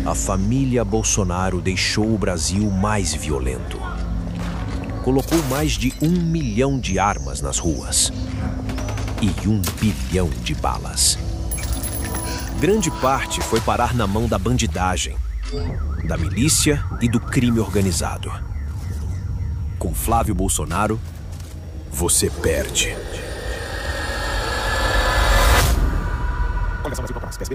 a família Bolsonaro deixou o Brasil mais violento. Colocou mais de 1 milhão de armas nas ruas e 1 bilhão de balas. Grande parte foi parar na mão da bandidagem, da milícia e do crime organizado. Com Flávio Bolsonaro, você perde.